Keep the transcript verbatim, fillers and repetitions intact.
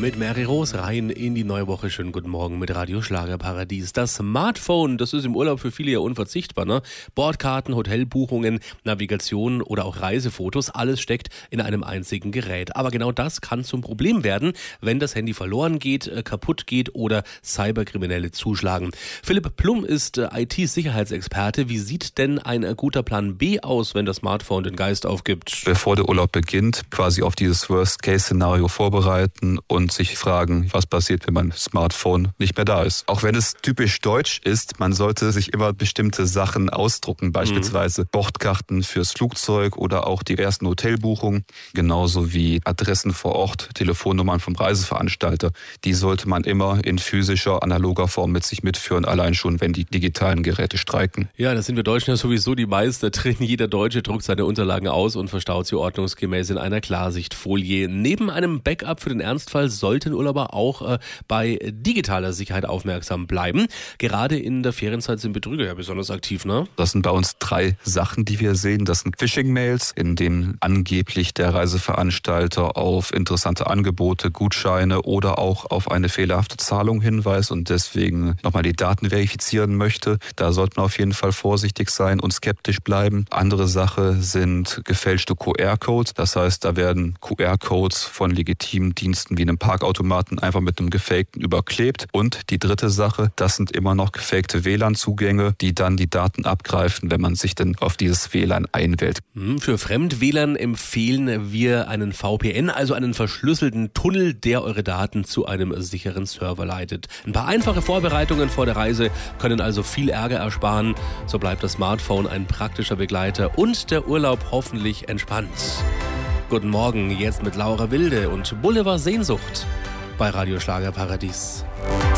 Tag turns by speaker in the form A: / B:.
A: Mit Mary Rose rein in die neue Woche. Schönen guten Morgen mit Radio Schlagerparadies. Das Smartphone, das ist im Urlaub für viele ja unverzichtbar, ne? Bordkarten, Hotelbuchungen, Navigation oder auch Reisefotos, alles steckt in einem einzigen Gerät. Aber genau das kann zum Problem werden, wenn das Handy verloren geht, kaputt geht oder Cyberkriminelle zuschlagen. Philipp Plum ist I T-Sicherheitsexperte. Wie sieht denn ein guter Plan B aus, wenn das Smartphone den Geist aufgibt?
B: Bevor der Urlaub beginnt, quasi auf dieses Worst-Case-Szenario vorbereiten und sich fragen, was passiert, wenn mein Smartphone nicht mehr da ist. Auch wenn es typisch deutsch ist, man sollte sich immer bestimmte Sachen ausdrucken, beispielsweise mhm. Bordkarten fürs Flugzeug oder auch die ersten Hotelbuchungen, genauso wie Adressen vor Ort, Telefonnummern vom Reiseveranstalter. Die sollte man immer in physischer, analoger Form mit sich mitführen, allein schon, wenn die digitalen Geräte streiken.
A: Ja, da sind wir Deutschen ja sowieso die Meister drin. Jeder Deutsche druckt seine Unterlagen aus und verstaut sie ordnungsgemäß in einer Klarsichtfolie. Neben einem Backup für den Ernstfall sollten Urlauber auch äh, bei digitaler Sicherheit aufmerksam bleiben. Gerade in der Ferienzeit sind Betrüger ja besonders aktiv, ne?
B: Das sind bei uns drei Sachen, die wir sehen. Das sind Phishing-Mails, in denen angeblich der Reiseveranstalter auf interessante Angebote, Gutscheine oder auch auf eine fehlerhafte Zahlung hinweist und deswegen nochmal die Daten verifizieren möchte. Da sollte man auf jeden Fall vorsichtig sein und skeptisch bleiben. Andere Sache sind gefälschte Q R-Codes. Das heißt, da werden Q R-Codes von legitimen Diensten wie einem Parkautomaten einfach mit einem gefakten überklebt. Und die dritte Sache, das sind immer noch gefakte W L A N-Zugänge, die dann die Daten abgreifen, wenn man sich dann auf dieses W L A N einwählt.
A: Für Fremd-W L A N empfehlen wir einen V P N, also einen verschlüsselten Tunnel, der eure Daten zu einem sicheren Server leitet. Ein paar einfache Vorbereitungen vor der Reise können also viel Ärger ersparen. So bleibt das Smartphone ein praktischer Begleiter und der Urlaub hoffentlich entspannt. Guten Morgen, jetzt mit Laura Wilde und Boulevard Sehnsucht bei Radio Schlagerparadies.